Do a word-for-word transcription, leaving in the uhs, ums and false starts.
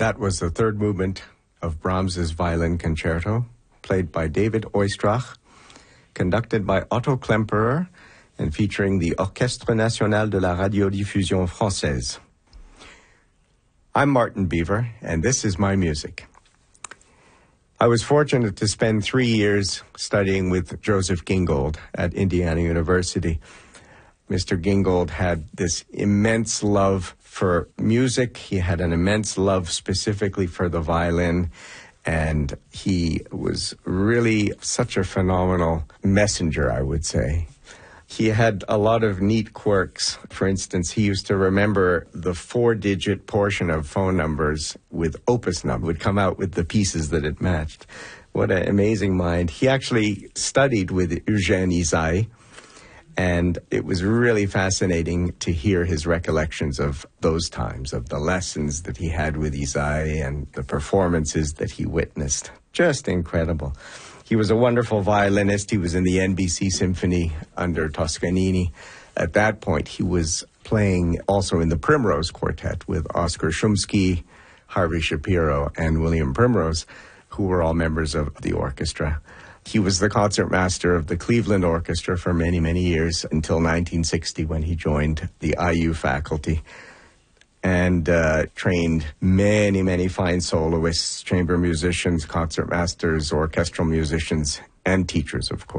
That was the third movement of Brahms's Violin Concerto, played by David Oistrakh, conducted by Otto Klemperer, and featuring the Orchestre National de la Radiodiffusion Française. I'm Martin Beaver, and this is my music. I was fortunate to spend three years studying with Joseph Gingold at Indiana University. Mister Gingold had this immense love for music. He had an immense love specifically for the violin, and he was really such a phenomenal messenger, I would say. He had a lot of neat quirks. For instance, he used to remember the four-digit portion of phone numbers with opus number, would come out with the pieces that it matched. What an amazing mind. He actually studied with Eugène Ysaÿe, and it was really fascinating to hear his recollections of those times, of the lessons that he had with Ysaÿe and the performances that he witnessed. Just incredible. He was a wonderful violinist. He was in the N B C Symphony under Toscanini. At that point, he was playing also in the Primrose Quartet with Oscar Shumsky, Harvey Shapiro, and William Primrose, who were all members of the orchestra. He was the concertmaster of the Cleveland Orchestra for many, many years until nineteen sixty when he joined the I U faculty and uh, trained many, many fine soloists, chamber musicians, concertmasters, orchestral musicians, and teachers, of course.